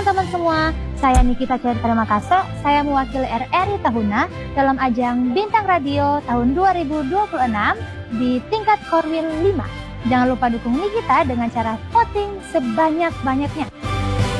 teman-teman semua, saya Nikita Chandra Makasso, saya mewakili RRI Tahuna dalam ajang Bintang Radio tahun 2026 di tingkat Korwil 5. Jangan lupa dukung Nikita dengan cara voting sebanyak-banyaknya.